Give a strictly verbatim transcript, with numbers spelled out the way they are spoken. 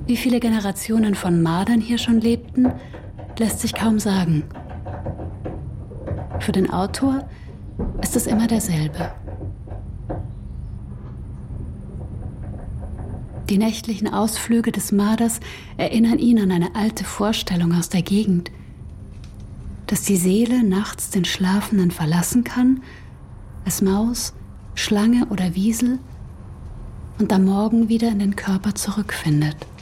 Wie viele Generationen von Mardern hier schon lebten, lässt sich kaum sagen. Für den Autor ist es immer derselbe. Die nächtlichen Ausflüge des Marders erinnern ihn an eine alte Vorstellung aus der Gegend, dass die Seele nachts den Schlafenden verlassen kann, als Maus, Schlange oder Wiesel, und am Morgen wieder in den Körper zurückfindet.